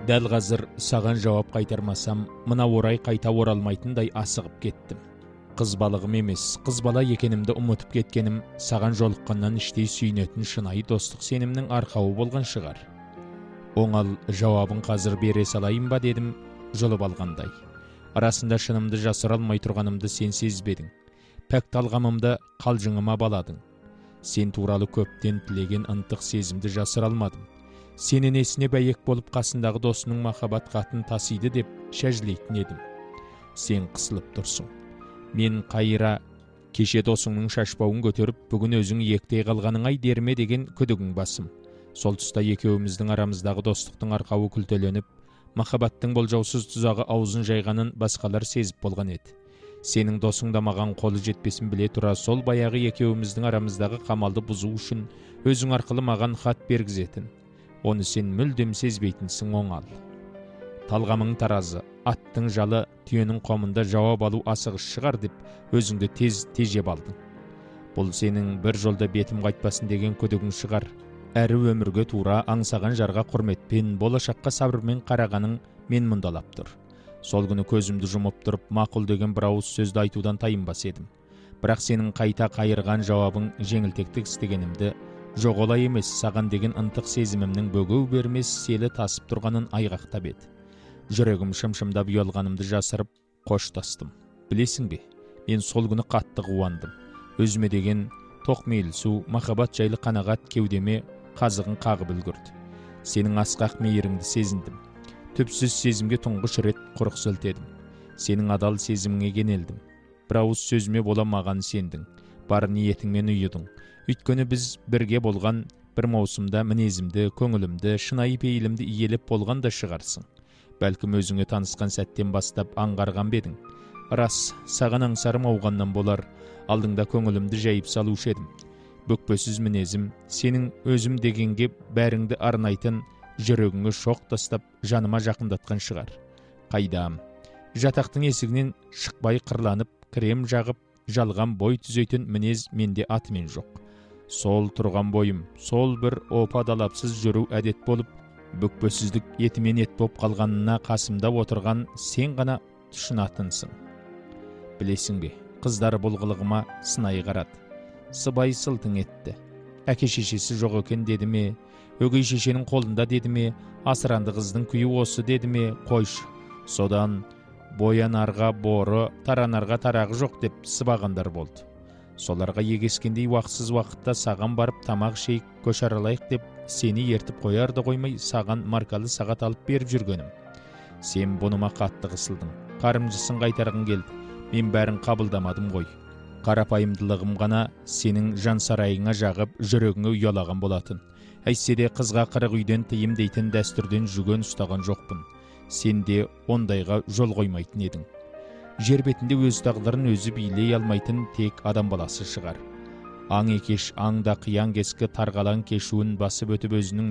Дәл қазір саған жауап қайтармасам, мына орай қайта оралмайтындай асығып кеттім. Қыз балығым емес, қыз бала екенімді ұмытып кеткенім саған жолыққаннан іштей сүйінетін шынайы достық сенімнің арқауы болған шығар. Оңал жауабын қазір бере салайын ба дедім, жұлып алғандай. Арасында шынымды жасыра алмай тұрғанымды сен сезбедің. Пәк талғамымды қалжыңыма баладың. Сен туралы көптен тілеген ынтық сезімді жасыра алмадым. Сені несіне бәйек болып қасындағы досының махаббат хатын тасиды деп шәжілейтін едім. Сен қысылып тұрсың. Мен қайыра кеше досыңның шашбауын көтеріп, бүгін өзің ектей қалғаныңай дерме деген күдігің басым. Сол тұста екеуіміздің арамыздағы достықтың арқауы күлтеленіп, махаббаттың болжаусыз тұзағы аузын жайғанын басқалар сезіп болған еді. Сенің досың да маған қолы жетпесін біле тұра, сол баяғы екеуіміздің арамыздағы қамалды бұзу үшін өзің арқылы маған хат бергізетін. Оны сен мүлдем сезбейтінсің, оңал. Талғамың таразы, аттың жалы, түйенің қомында жауап алу асығыс шығар деп өзіңді тез тежеп алдың. Бұл сенің бір жолда бетім қайтпасын деген күдігің шығар. Әрі өмірге тура аңсаған жарға құрметпен, болашаққа сабырмен қарағаның мен мұндалап тұр. Сол күні көзімді жұмып тұрып, мақұл деген бір ауыз сөзді айтудан тайынбас едім. Бірақ сенің қайта қайырған жауабың жеңілтектік істегенімді, жоқ олай емес, саған деген ынтық сезімімнің бөгеу бермес селі тасып тұрғанын айғақтап еді. Жүрегім шымшымдап ұялғанымды жасырып қоштастым. Білесің бе, мен сол күні қатты қуандым. Өзіме деген тоқмейілсу, махаббат жайлы қанағат кеудеме қазығын қағып үлгірді. Сенің асқақ мейіріңді сезіндім. Түпсіз сезімге тұңғыш рет құрық сілтедім. Сенің адал сезіміңе кенелдім. Бір ауыз сөзіме бола маған сендің. Бар ниетіңмен ұйыдың. Өйткені біз бірге болған бір маусымда мінезімді, көңілімді, шынайы пейілімді иелеп болған да шығарсың. Бәлкім өзіңе танысқан сәттен бастап аңғарған бедің. Рас, саған аңсарым ауғаннан болар, алдыңда көңілімді жайып салушы едім. Бүкпесіз мінезім, сенің өзім дегенге бәріңді арнайтын жүрегіңе шоқ тастап жаныма жақындатқан шығар. Қайдам, жатақтың есігінен шықпай қырланып, крем жағып, жалған бой түзейтін мінез менде атымен жоқ. Сол тұрған бойым, сол бір опа-далапсыз жүру әдет болып, бүкпесіздік етімен ет боп қалғанына қасымда отырған сен ғана тұшынатынсың. Білесің бе, қыздар бұл қылығыма сынай қарады. Сыбай сылтың етті. Әке шешесі жоқ екен деді ме, өгей шешенің қолында деді ме, асыранды қыздың күйі осы деді ме, қойшы. Содан боянарға боры, таранарға тарағы жоқ деп сыбағандар болды. Соларға егескендей уақытсыз уақытта саған барып тамақ шейік көш аралайық деп сені ертіп қояр да қоймай саған маркалы сағат алып беріп жүргенім. Сен бұныма қатты қысылдың. Қарымжысын қайтарғың келді. Мен бәрін қабылдамадым ғой. Қарапайымдылығым ғана сенің жан сарайыңа жағып жүрегіңе ұялаған болатын. Әйтсе де қызға қырық үйден тыйым дейтін дәстүрден жүген ұстаған жоқпын. Сен де ондайға жол қоймайтын едің. Жер бетінде өз тағдырын өзі билей алмайтын тек адам баласы шығар. Аң екеш аңда қиян кескі тарғалан кешуін басып өтіп өзінің